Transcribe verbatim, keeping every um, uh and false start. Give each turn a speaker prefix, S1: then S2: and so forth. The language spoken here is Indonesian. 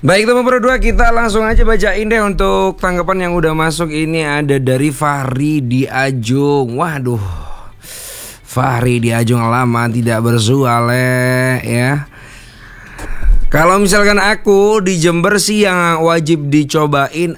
S1: Baik teman berdua, kita langsung aja bacain deh untuk tanggapan yang udah masuk. Ini ada dari Fahri di Ajung. Waduh, Fahri di Ajung lama tidak bersuale ya. Kalau misalkan aku di Jember sih yang wajib dicobain